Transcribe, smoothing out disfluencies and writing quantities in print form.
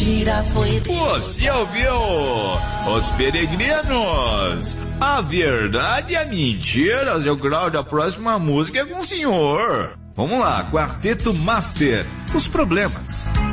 mentira foi Deus. Você ouviu? Os Peregrinos. A verdade e a mentira, seu Cláudio. A próxima música é com o senhor. Vamos lá, Quarteto Master. Os problemas.